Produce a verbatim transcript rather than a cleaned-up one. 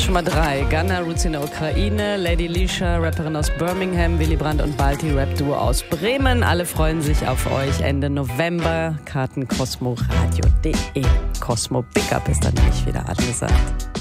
schon mal drei. Gunna, Roots in der Ukraine, Lady Lisha, Rapperin aus Birmingham, Willy Brandt und Balti, Rap-Duo aus Bremen. Alle freuen sich auf euch Ende November. Karten cosmoradio punkt de. Cosmo Big Up ist dann nämlich wieder angesagt.